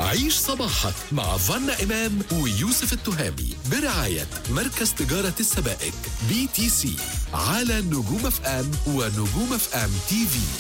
عيش صباحك مع فانا إمام ويوسف التهامي برعاية مركز تجارة السبائك BTC على نجوم اف ام ونجوم اف ام TV.